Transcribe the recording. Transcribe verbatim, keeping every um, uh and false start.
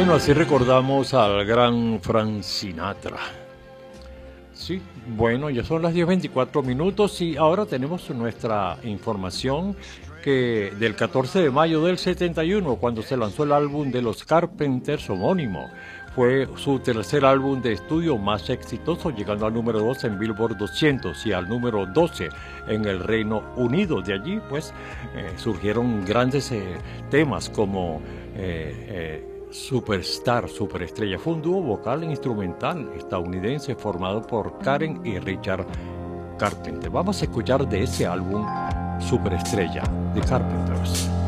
Bueno, así recordamos al gran Frank Sinatra. Sí, bueno, ya son las diez veinticuatro minutos y ahora tenemos nuestra información que del catorce de mayo del setenta y uno, cuando se lanzó el álbum de los Carpenters homónimo. Fue su tercer álbum de estudio más exitoso, llegando al número dos en Billboard doscientos y al número doce en el Reino Unido. De allí, pues, eh, surgieron grandes eh, temas como eh, eh, Superstar, Superestrella. Fue un dúo vocal e instrumental estadounidense formado por Karen y Richard Carpenter. Vamos a escuchar de ese álbum Superestrella de Carpenters.